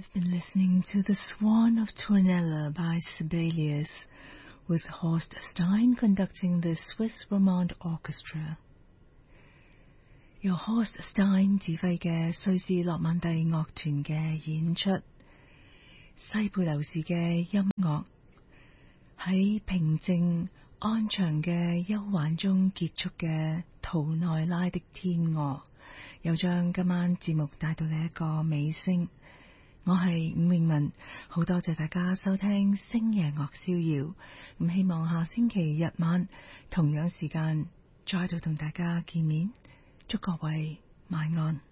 We've been listening to The Swan of Tuonela by Sibelius, with Horst Stein conducting the Swiss Romande Orchestra. 由 Horst Stein 指揮嘅瑞士諾曼第樂團嘅演出，西貝流士嘅音樂喺平靜安詳嘅憂患中結束嘅圖內拉的天鵝，又將今晚節目帶到嚟一個尾聲。我係伍詠文，好多謝大家收聽星夜樂逍遙，咁希望下星期日晚同樣時間再度同大家見面，祝各位晚安。